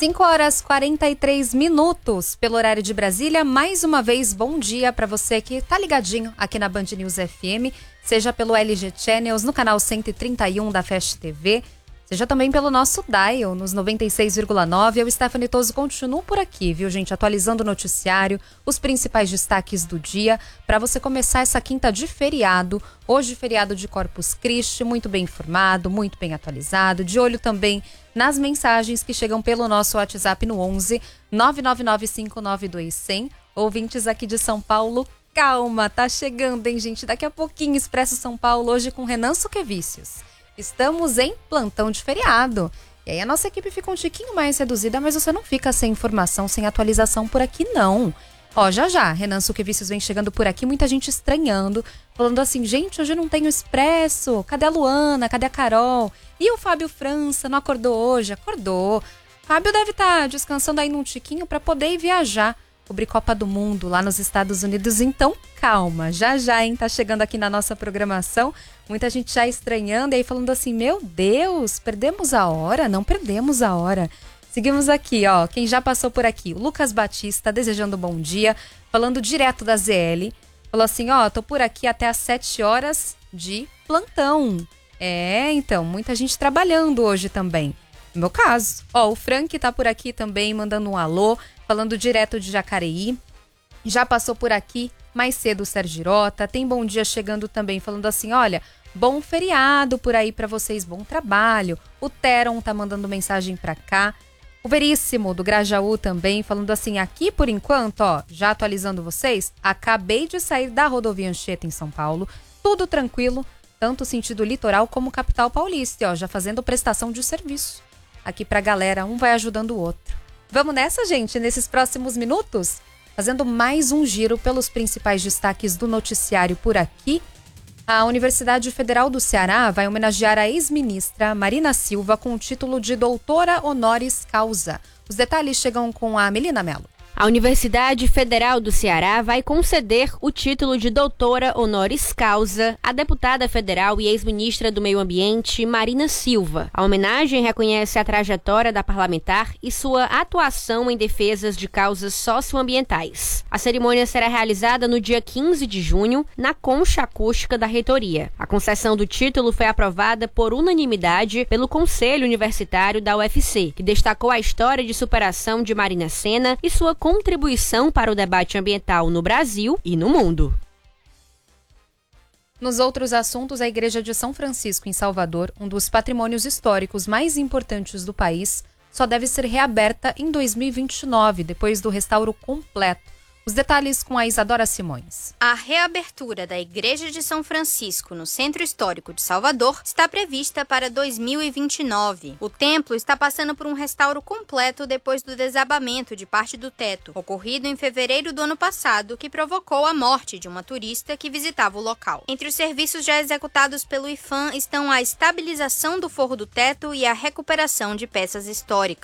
5h43 pelo horário de Brasília. Mais uma vez, bom dia para você que tá ligadinho aqui na Band News FM, seja pelo LG Channels, no canal 131 da Fast TV, seja também pelo nosso dial, nos 96,9. Eu, Stephanie Toso, continuo por aqui, viu, gente? Atualizando o noticiário, os principais destaques do dia, para você começar essa quinta de feriado. Hoje, feriado de Corpus Christi, muito bem informado, muito bem atualizado. De olho também nas mensagens que chegam pelo nosso WhatsApp no 11 999592100. Ouvintes aqui de São Paulo, calma, tá chegando, hein, gente? Daqui a pouquinho, Expresso São Paulo, hoje com Renan Suquevicius. Estamos em plantão de feriado. E aí a nossa equipe fica um tiquinho mais reduzida, mas você não fica sem informação, sem atualização por aqui, não. Ó, já, Renan Suquevicius vem chegando por aqui, muita gente estranhando, falando assim, gente, hoje eu não tenho Expresso, cadê a Luana, cadê a Carol? E o Fábio França, não acordou hoje? Acordou. Fábio deve estar descansando aí num tiquinho para poder ir viajar, cobrir Copa do Mundo lá nos Estados Unidos, então calma, já, hein, tá chegando aqui na nossa programação, muita gente já estranhando e aí falando assim, meu Deus, perdemos a hora? Não perdemos a hora. Seguimos aqui, ó, quem já passou por aqui, o Lucas Batista, desejando bom dia, falando direto da ZL, falou assim, ó, tô por aqui até às 7 horas de plantão. É, então, muita gente trabalhando hoje também. No meu caso, ó, o Frank tá por aqui também, mandando um alô, falando direto de Jacareí. Já passou por aqui mais cedo o Sergirota, tem bom dia chegando também, falando assim, olha, bom feriado por aí pra vocês, bom trabalho. O Teron tá mandando mensagem pra cá. O Veríssimo, do Grajaú também, falando assim, aqui por enquanto, ó, já atualizando vocês, acabei de sair da rodovia Anchieta em São Paulo, tudo tranquilo, tanto sentido litoral como capital paulista, ó, já fazendo prestação de serviço. Aqui pra galera, um vai ajudando o outro. Vamos nessa, gente, nesses próximos minutos? Fazendo mais um giro pelos principais destaques do noticiário por aqui. A Universidade Federal do Ceará vai homenagear a ex-ministra Marina Silva com o título de doutora honoris causa. Os detalhes chegam com a Melina Mello. A Universidade Federal do Ceará vai conceder o título de doutora honoris causa à deputada federal e ex-ministra do Meio Ambiente, Marina Silva. A homenagem reconhece a trajetória da parlamentar e sua atuação em defesas de causas socioambientais. A cerimônia será realizada no dia 15 de junho, na concha acústica da reitoria. A concessão do título foi aprovada por unanimidade pelo Conselho Universitário da UFC, que destacou a história de superação de Marina Sena e sua contribuição para o debate ambiental no Brasil e no mundo. Nos outros assuntos, a Igreja de São Francisco, em Salvador, um dos patrimônios históricos mais importantes do país, só deve ser reaberta em 2029, depois do restauro completo. Os detalhes com a Isadora Simões. A reabertura da Igreja de São Francisco no Centro Histórico de Salvador está prevista para 2029. O templo está passando por um restauro completo depois do desabamento de parte do teto, ocorrido em fevereiro do ano passado, que provocou a morte de uma turista que visitava o local. Entre os serviços já executados pelo IPHAN estão a estabilização do forro do teto e a recuperação de peças históricas.